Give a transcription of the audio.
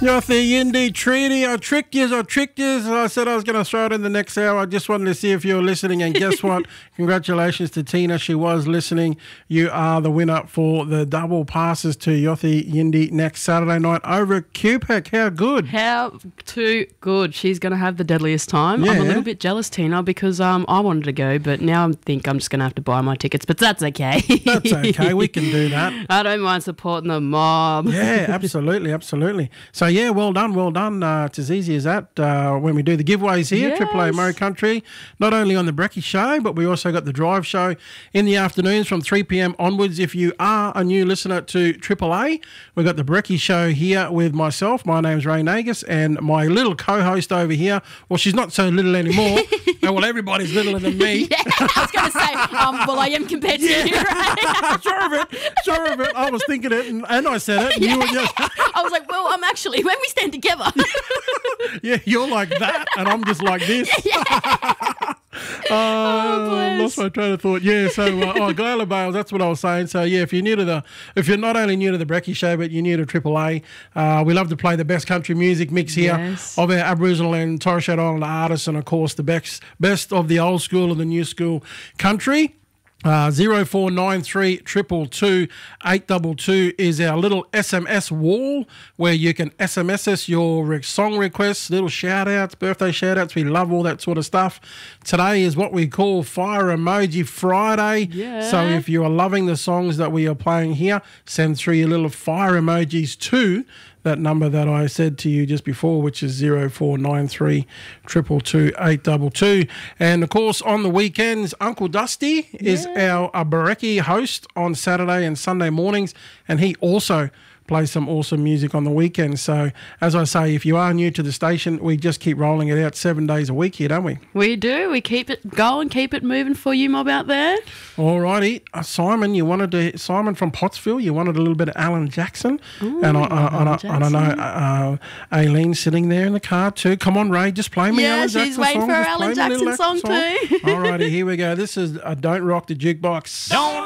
Yothy Yindi Treaty, I tricked you. I said I was going to throw it in the next hour. I just wanted to see if you were listening, and guess what? Congratulations to Tina. She was listening. You are the winner for the double passes to Yothy Yindi next Saturday night over at QPEC. How good? How too good. She's going to have the deadliest time. Yeah. I'm a little bit jealous, Tina, because I wanted to go, but now I think I'm just going to have to buy my tickets, but that's okay. That's okay. We can do that. I don't mind supporting the mob. Yeah, absolutely. So, yeah, well done. It's as easy as that when we do the giveaways here, Yes. Triple A Murray Country, not only on the Brekkie Show, but we also got the Drive Show in the afternoons from 3 p.m. onwards. If you are a new listener to Triple A, we've got the Brekkie Show here with myself. My name's Ray Nagus, and my little co-host over here, well, she's not so little anymore. Well, everybody's littler than me. Yeah, I was going to say, well, I am compared to you, right? Sure of it. I was thinking it, and I said it. And you were just... I was like, well, I'm actually, when we stand together. Yeah, you're like that, and I'm just like this. Bless. Lost my train of thought. Yeah, so Gala Bales, that's what I was saying. So yeah, if you're not only new to the Brekkie Show, but you're new to Triple A, we love to play the best country music mix here Yes. of our Aboriginal and Torres Strait Islander artists, and of course the best of the old school and the new school country. 0493 222 822 is our little SMS wall where you can SMS us your song requests, little shout outs, birthday shout outs. We love all that sort of stuff. Today is what we call Fire Emoji Friday. Yeah. So if you are loving the songs that we are playing here, send through your little fire emojis to that number that I said to you just before, which is 0493 222 822. And of course, on the weekends, Uncle Dusty is our Brekkie host on Saturday and Sunday mornings, and he also plays some awesome music on the weekend. So, as I say, if you are new to the station, we just keep rolling it out 7 days a week here, don't we? We do. We keep it going, keep it moving for you, mob out there. All righty. Simon from Pottsville, you wanted a little bit of Alan Jackson. Ooh, and Alan I know Aileen's sitting there in the car too. Come on, Ray, just play me Alan Jackson she's waiting song. for her Just Alan play me a little Jackson song too. All righty, here we go. This is Don't Rock the Jukebox. Don't